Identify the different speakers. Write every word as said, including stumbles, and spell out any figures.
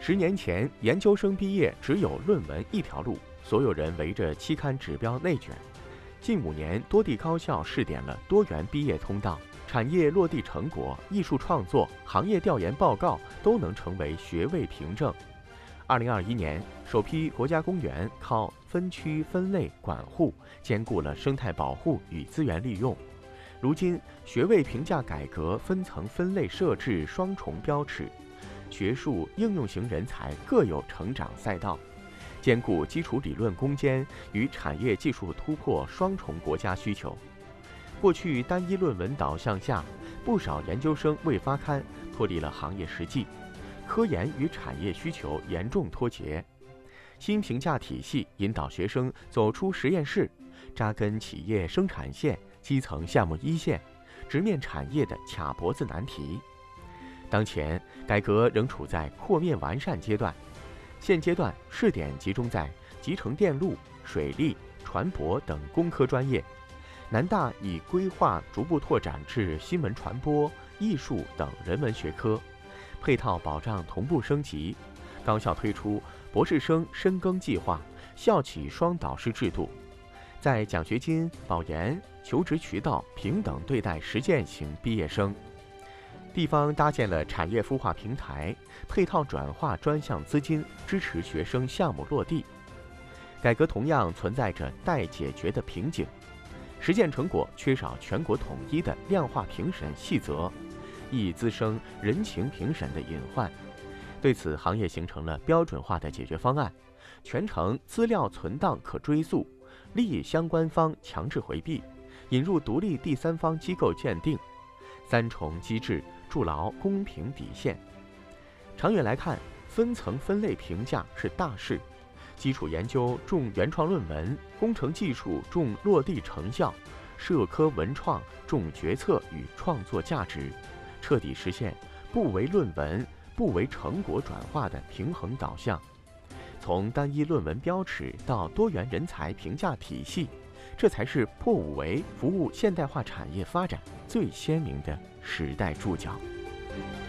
Speaker 1: 十年前，研究生毕业只有论文一条路，所有人围着期刊指标内卷。近五年，多地高校试点了多元毕业通道，产业落地成果、艺术创作、行业调研报告都能成为学位凭证。二零二一年，首批国家公园靠分区分类管护，兼顾了生态保护与资源利用。如今，学位评价改革分层分类设置双重标尺，学术应用型人才各有成长赛道，兼顾基础理论攻坚与产业技术突破双重国家需求。过去单一论文导向下，不少研究生未发刊，脱离了行业实际，科研与产业需求严重脱节。新评价体系引导学生走出实验室，扎根企业生产线、基层项目一线，直面产业的卡脖子难题。当前，改革仍处在扩面完善阶段，现阶段试点集中在集成电路、水利、船舶等工科专业，南大已规划逐步拓展至新闻传播、艺术等人文学科，配套保障同步升级。高校推出博士生深耕计划、校企双导师制度，在奖学金、保研、求职渠道平等对待实践型毕业生。地方搭建了产业孵化平台，配套转化专项资金，支持学生项目落地。改革同样存在着待解决的瓶颈，实践成果缺少全国统一的量化评审细则，易滋生人情评审的隐患。对此，行业形成了标准化的解决方案，全程资料存档可追溯，利益相关方强制回避，引入独立第三方机构鉴定，三重机制筑牢公平底线。长远来看，分层分类评价是大势，基础研究重原创论文，工程技术重落地成效，社科文创重决策与创作价值，彻底实现不为论文、不为成果转化的平衡导向。从单一论文标尺到多元人才评价体系，这才是破五维服务现代化产业发展最鲜明的时代注脚。